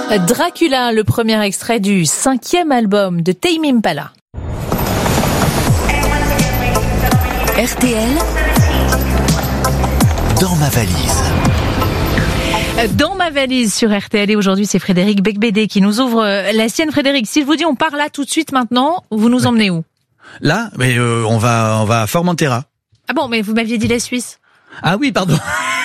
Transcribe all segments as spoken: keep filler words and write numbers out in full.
Dracula, le premier extrait du cinquième album de Tame Impala. R T L, dans ma valise. Dans ma valise sur R T L, et aujourd'hui c'est Frédéric Becbédé qui nous ouvre la sienne. Frédéric, si je vous dis on part là tout de suite maintenant, vous nous emmenez où? Là, mais euh, on va on va à Formentera. Ah bon, mais vous m'aviez dit la Suisse. Ah oui, pardon.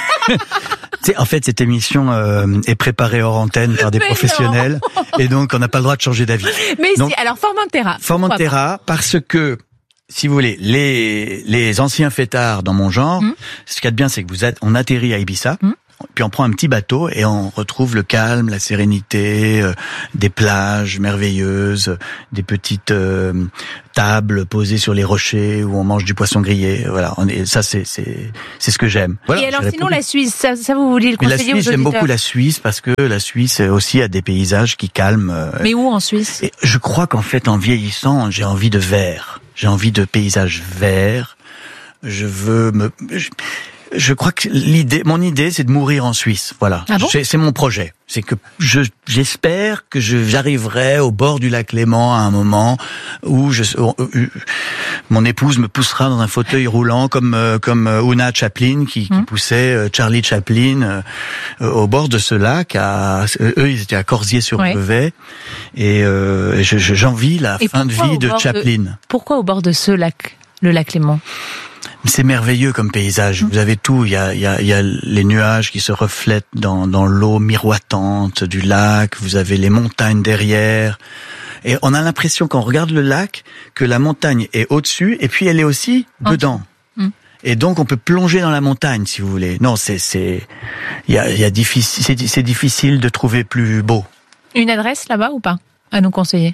C'est, en fait, cette émission euh, est préparée hors antenne par des mais professionnels, non. Et donc on n'a pas le droit de changer d'avis. Mais donc, si, alors Formentera. Formentera, parce que, si vous voulez, les les anciens fêtards dans mon genre, mmh. ce qu'il y a de bien, c'est que vous êtes, on atterrit à Ibiza. Mmh. Puis on prend un petit bateau et on retrouve le calme, la sérénité, euh, des plages merveilleuses, des petites euh, tables posées sur les rochers où on mange du poisson grillé. Voilà, on est, ça c'est c'est c'est ce que j'aime. Voilà, et alors sinon la Suisse, ça, ça vous voulez le conseiller aux auditeurs? La Suisse, j'aime beaucoup la Suisse parce que la Suisse aussi a des paysages qui calment. Euh, Mais où en Suisse? Et je crois qu'en fait en vieillissant, j'ai envie de vert. J'ai envie de paysages verts. Je veux me je, Je crois que l'idée, mon idée, c'est de mourir en Suisse. Voilà, ah bon c'est, c'est mon projet. C'est que je, j'espère que je, j'arriverai au bord du lac Léman à un moment où je, euh, mon épouse me poussera dans un fauteuil roulant comme euh, comme Oona Chaplin qui, qui mmh. poussait euh, Charlie Chaplin euh, au bord de ce lac. À, eux, ils étaient à Corsier-sur-Vevey, ouais. et euh, je, je, j'envie la et fin de vie de Chaplin. De, pourquoi au bord de ce lac, le lac Léman? C'est merveilleux comme paysage. Vous avez tout. Il y a, il y a, il y a les nuages qui se reflètent dans, dans l'eau miroitante du lac. Vous avez les montagnes derrière. Et on a l'impression, quand on regarde le lac, que la montagne est au-dessus et puis elle est aussi dedans. Mmh. Et donc on peut plonger dans la montagne, si vous voulez. Non, c'est, c'est, il y a, il y a difficile, c'est, c'est difficile de trouver plus beau. Une adresse là-bas ou pas à nous conseiller?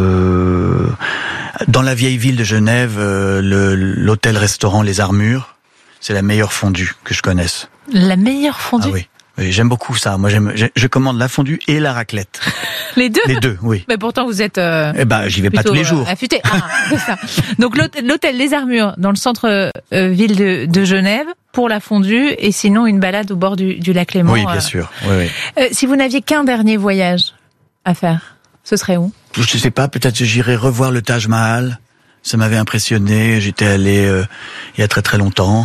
Euh... Dans la vieille ville de Genève, euh, le, l'hôtel-restaurant Les Armures, c'est la meilleure fondue que je connaisse. La meilleure fondue? Ah oui, oui, j'aime beaucoup ça. Moi, j'aime, je commande la fondue et la raclette. Les deux? Les deux, oui. Mais pourtant, vous êtes. Euh, eh ben, j'y vais pas tous les jours. Euh, affûté. Ah, c'est ça. Donc l'hôtel, l'hôtel Les Armures dans le centre-ville euh, de, de Genève pour la fondue et sinon une balade au bord du, du lac Léman. Oui, bien euh. sûr. Oui, oui. Euh, si vous n'aviez qu'un dernier voyage à faire, ce serait où? Je sais pas, peut-être que j'irai revoir le Taj Mahal. Ça m'avait impressionné. J'étais allé euh, il y a très très longtemps.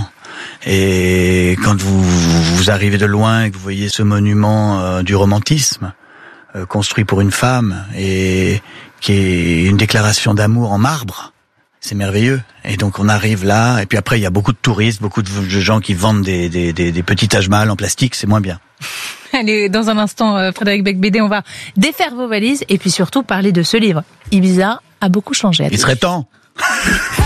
Et quand vous, vous arrivez de loin et que vous voyez ce monument euh, du romantisme euh, construit pour une femme et qui est une déclaration d'amour en marbre, c'est merveilleux. Et donc on arrive là. Et puis après il y a beaucoup de touristes, beaucoup de gens qui vendent des, des, des, des petits Taj Mahal en plastique. C'est moins bien. Allez, dans un instant, Frédéric Becbédé, on va défaire vos valises et puis surtout parler de ce livre. Ibiza a beaucoup changé. Il serait temps.